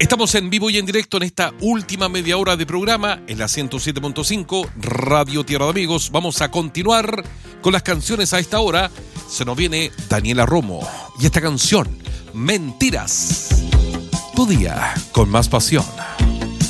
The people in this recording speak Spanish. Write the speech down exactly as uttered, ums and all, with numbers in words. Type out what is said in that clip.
Estamos en vivo y en directo en esta última media hora de programa en la ciento siete punto cinco Radio Tierra de Amigos. Vamos a continuar con las canciones a esta hora. Se nos viene Daniela Romo y esta canción, Mentiras. Tu día con más pasión.